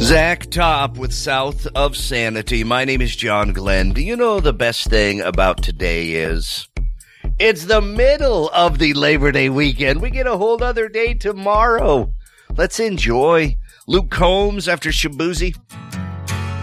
Zach Top with South of Sanity. My name is John Glenn. Do you know the best thing about today is? It's the middle of the Labor Day weekend. We get a whole other day tomorrow. Let's enjoy. Luke Combs after Shabuzi.